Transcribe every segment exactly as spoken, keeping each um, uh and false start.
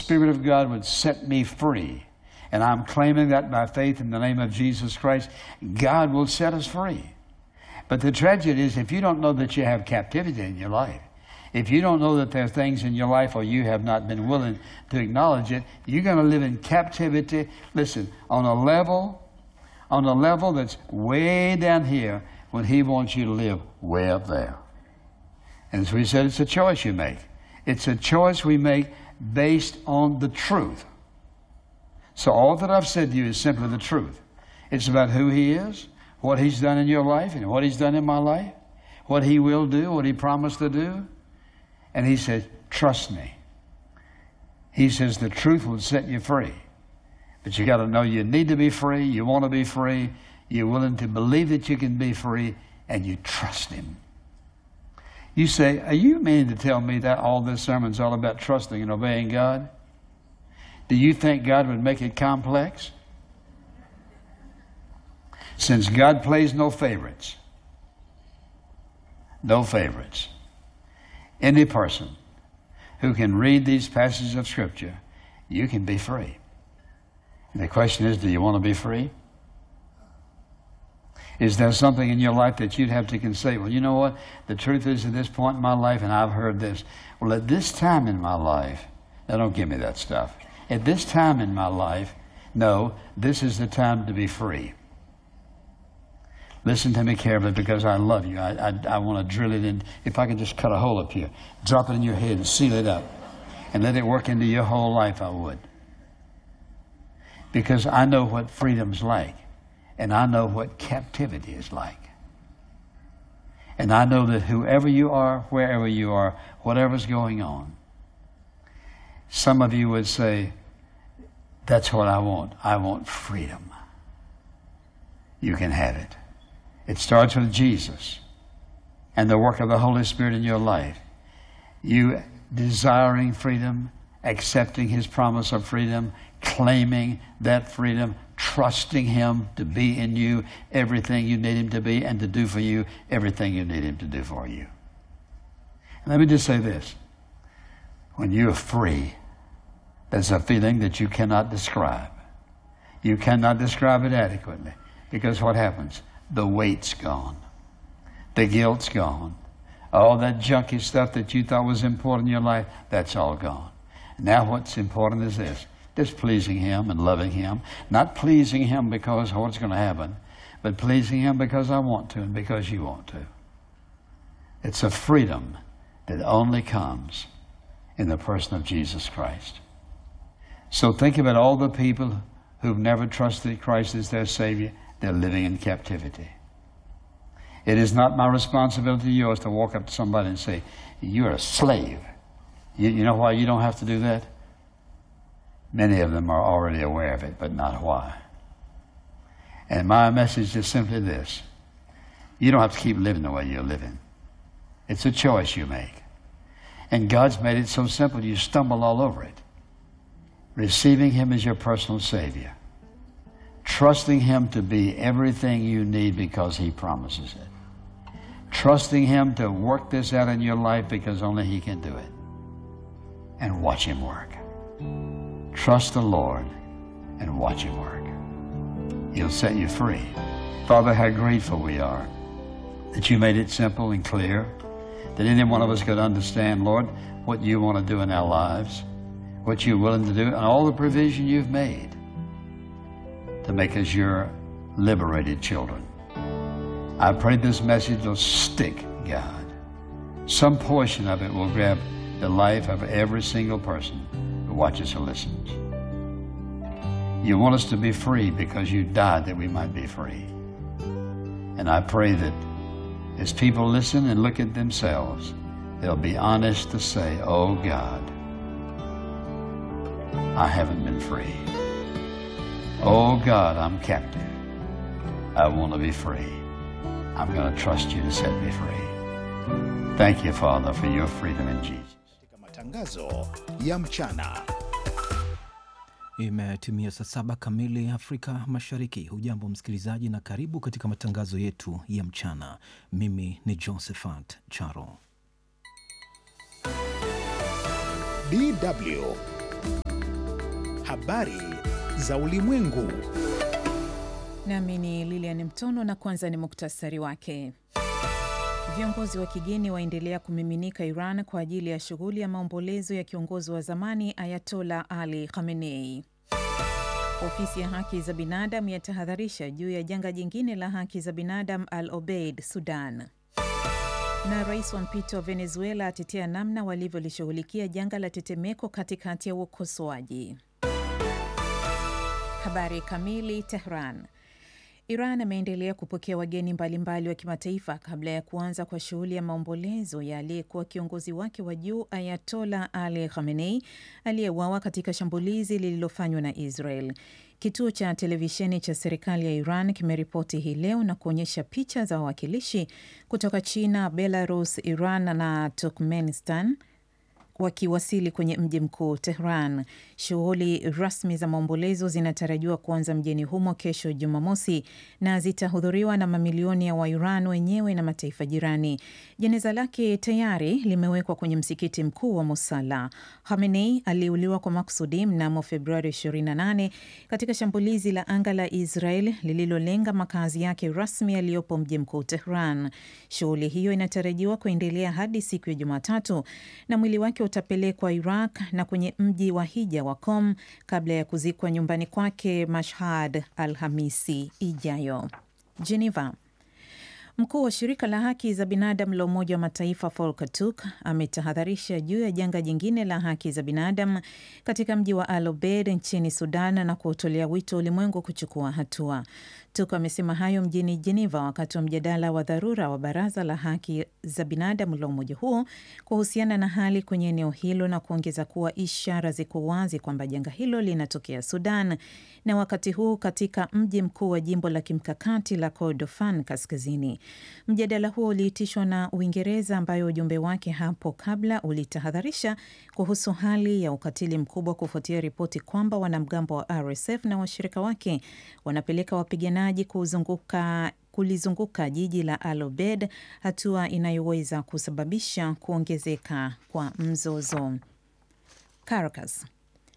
Spirit of God would set me free. And I'm claiming that by faith in the name of Jesus Christ, God will set us free. But the tragedy is, if you don't know that you have captivity in your life, if you don't know that there are things in your life or you have not been willing to acknowledge it, you're going to live in captivity, listen, on a level, on a level that's way down here when He wants you to live way up there. And as we said, it's a choice you make. It's a choice we make based on the truth. So all that I've said to you is simply the truth. It's about who He is, what He's done in your life, and what He's done in my life, what He will do, what He promised to do. And He says, trust me. He says the truth will set you free. But you got to know you need to be free, you want to be free, you're willing to believe that you can be free, and you trust Him. You say, are you meaning to tell me that all this sermon's all about trusting and obeying God? Do you think God would make it complex? Since God plays no favorites, no favorites, any person who can read these passages of Scripture, you can be free. And the question is, do you want to be free? Is there something in your life that you'd have to consider? Well, you know what? The truth is, at this point in my life, and I've heard this, well, at this time in my life, now don't give me that stuff. At this time in my life, no, this is the time to be free. Listen to me carefully, because I love you. I, I, I want to drill it in. If I could just cut a hole up here, drop it in your head and seal it up, and let it work into your whole life, I would. Because I know what freedom's like, and I know what captivity is like. And I know that whoever you are, wherever you are, whatever's going on, some of you would say, that's what I want. I want freedom. You can have it. It starts with Jesus and the work of the Holy Spirit in your life. You desiring freedom, accepting His promise of freedom, claiming that freedom, trusting Him to be in you everything you need Him to be, and to do for you everything you need Him to do for you. And let me just say this. When you're free, there's a feeling that you cannot describe. You cannot describe it adequately, because what happens? The weight's gone. The guilt's gone. All that junky stuff that you thought was important in your life, that's all gone. Now what's important is this. Just pleasing Him and loving Him. Not pleasing Him because of what's going to happen, but pleasing Him because I want to and because you want to. It's a freedom that only comes in the person of Jesus Christ. So think about all the people who've never trusted Christ as their Savior. They're living in captivity. It is not my responsibility, yours, to walk up to somebody and say, you're a slave. You, you know why you don't have to do that? Many of them are already aware of it, but not why. And my message is simply this. You don't have to keep living the way you're living. It's a choice you make. And God's made it so simple you stumble all over it. Receiving Him as your personal Savior. Trusting Him to be everything you need because He promises it. Trusting Him to work this out in your life because only He can do it. And watch Him work. Trust the Lord and watch Him work. He'll set you free. Father, how grateful we are that You made it simple and clear, that any one of us could understand, Lord, what You want to do in our lives, what You're willing to do, and all the provision You've made to make us Your liberated children. I pray this message will stick, God. Some portion of it will grab the life of every single person who watches or listens. You want us to be free because You died that we might be free. And I pray that as people listen and look at themselves, they'll be honest to say, oh God, I haven't been free. Oh God, I'm captive. I want to be free. I'm going to trust You to set me free. Thank You, Father, for Your freedom in Jesus. Matangazo ya mchana. Imetimia saa saba kamili Afrika Mashariki. Hujambo msikilizaji, na karibu katika matangazo yetu ya mchana. Mimi ni Josephat Charo. D W habari za ulimwengu. Nami ni Lilian Mtono na kwanza ni muktasari wake. Viongozi wa kigeni waendelea kumiminika Iran kwa ajili ya shughuli ya maombolezo ya kiongozi wa zamani Ayatollah Ali Khamenei. Ofisi ya haki za binadamu yatahadharisha juu ya janga jingine la haki za binadamu Al Obeid, Sudan. Na rais wa mpito wa Venezuela atetea namna walivyolishughulikia janga la tetemeko katikati ya ukosoaji. Habari kamili. Tehran. Iran ameendelea kupokea wageni mbalimbali wa kimataifa kabla ya kuanza kwa shughuli ya maombolezo ya aliyekuwa kiongozi wake wa juu Ayatollah Ali Khamenei aliyeuawa katika shambulizi lililofanywa na Israel. Kituo cha televisheni cha serikali ya Iran kimeripoti hii leo na kuonyesha picha za wawakilishi kutoka China, Belarus, Iran na Turkmenistan wakiwasili kwenye mji mkuu Tehran. Shughuli rasmi za maombolezo zinatarajiwa kuanza mjini humo kesho Jumamosi na zitahudhuriwa na mamilioni ya Wairan wenyewe na mataifa jirani. Jeneza lake tayari limewekwa kwenye msikiti mkuu wa Musalla. Khamenei aliuliwa kwa makusudi mnamo Februari ishirini na nane katika shambulizi la anga la Israel lililolenga makazi yake rasmi yaliyopo mji mkuu Tehran. Shughuli hiyo inatarajiwa kuendelea hadi siku ya Jumatatu na mwili wake utapelekwa Iraq na kwenye mji wa hija wa Qom kabla ya kuzikwa nyumbani kwake Mashhad Alhamisi ijayo. Geneva. Mkuu wa shirika la haki za binadamu la Umoja wa Mataifa Volker Turk ametahadharisha juu ya janga jingine la haki za binadamu katika mji wa Al Obeid nchini Sudan na kuutolea wito ulimwengu kuchukua hatua. Turk amesema hayo mjini Geneva wakati wa mjadala wa dharura wa Baraza la Haki za Binadamu la umoja huo kuhusiana na hali kwenye eneo hilo na kuongeza kuwa ishara ziko wazi kwamba janga hilo linatokea Sudan na wakati huu katika mji mkuu wa jimbo la kimkakati la Kordofan kaskazini. Mjadala huo uliitishwa na Uingereza ambayo ujumbe wake hapo kabla ulitahadharisha kuhusu hali ya ukatili mkubwa kufuatia ripoti kwamba wanamgambo wa R S F na washirika wake wanapeleka wapiganaji kuzunguka kulizunguka jiji la Al Obeid, hatua inayoweza kusababisha kuongezeka kwa mzozo. Caracas.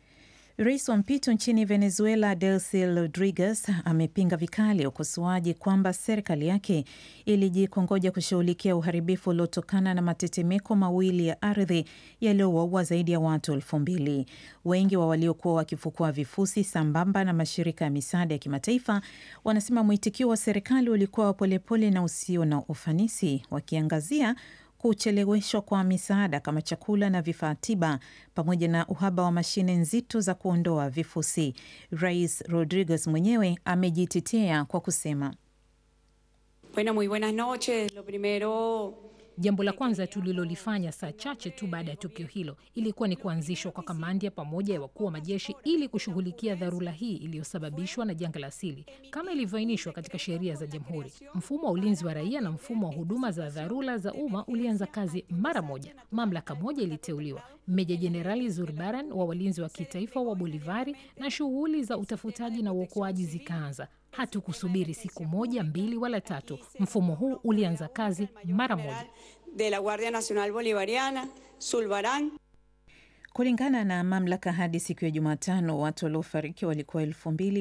Rais wa mpito nchini Venezuela Delcy Rodriguez amepinga vikali ukosoaji kwamba serikali yake ilijikongoja kushughulikia uharibifu uliotokana na matetemeko mawili ya ardhi yaliyowaua zaidi ya watu elfu mbili. Wengi wa waliokuwa wakifukua vifusi sambamba na mashirika ya misaada ya kimataifa wanasema mwitikio wa serikali ulikuwa wa polepole na usio na ufanisi, wakiangazia kucheleweshwa kwa misaada kama chakula na vifaa tiba pamoja na uhaba wa mashine nzito za kuondoa vifusi. Rais Rodriguez mwenyewe amejitetea kwa kusema, Bueno, muy buenas noches. Lo primero, jambo la kwanza tulilolifanya saa chache tu baada ya tukio hilo ilikuwa ni kuanzishwa kwa kamandi ya pamoja ya wakuu wa majeshi ili kushughulikia dharura hii iliyosababishwa na janga la asili kama ilivyoainishwa katika sheria za jamhuri. Mfumo wa ulinzi wa raia na mfumo wa huduma za dharura za umma ulianza kazi mara moja. Mamlaka moja iliteuliwa, Meja Jenerali Zurbaran wa walinzi wa kitaifa wa Bolivari, na shughuli za utafutaji na uokoaji zikaanza. Hatukusubiri siku moja, mbili wala tatu. Mfumo huu ulianza kazi mara moja. de la Guardia Nacional Bolivariana, Zulbarán. Kulingana na mamlaka, hadi siku ya Jumatano watu waliofariki walikuwa elfu mbili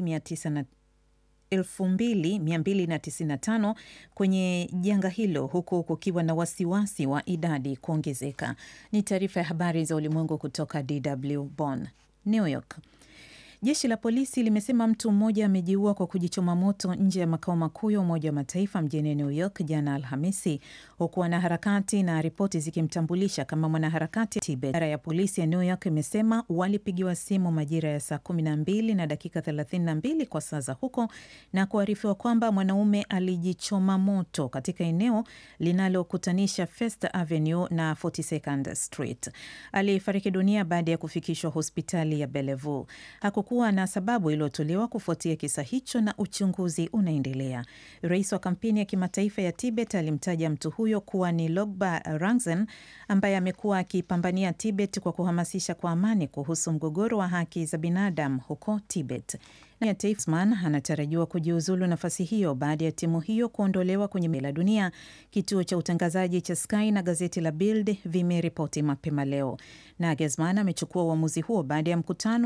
mia mbili na tisini na tano kwenye janga hilo, huku kukiwa na wasiwasi wa idadi kuongezeka. Ni taarifa ya habari za ulimwengu kutoka D W Bonn. New York. Jeshi la polisi limesema mtu mmoja amejiua kwa kujichoma moto nje ya makao makuu ya Umoja wa Mataifa mjini New York jana Alhamisi, huku wanaharakati na ripoti zikimtambulisha kama mwanaharakati Tibet. Idara ya polisi ya New York imesema walipigiwa simu majira ya saa kumi na mbili na dakika thelathini na mbili kwa saa za huko na kuarifiwa kwamba mwanaume alijichoma moto katika eneo linalokutanisha First Avenue na forty-second Street. Alifariki dunia baada ya kufikishwa hospitali ya Bellevue. Hakukuwa na sababu iliyotolewa kufuatia kisa hicho na uchunguzi unaendelea. Rais wa kampeni ya kimataifa ya Tibet alimtaja mtu huyo kuwa ni Logba Rangzen, ambaye amekuwa akipambania Tibet kwa kuhamasisha kwa amani kuhusu mgogoro wa haki za binadamu huko Tibet. Na Taifman anatarajiwa kujiuzulu nafasi hiyo baada ya timu hiyo kuondolewa kwenye mela dunia. Kituo cha utangazaji cha Sky na gazeti la Bild vimeripoti mapema leo. Nagelsmann amechukua uamuzi huo baada ya mkutano